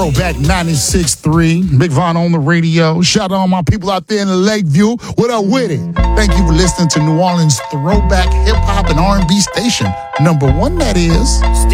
Throwback 96.3, Big Von on the radio. Shout out to all my people out there in Lakeview. What up with it? Thank you for listening to New Orleans Throwback Hip Hop and R&B station. #1, that is.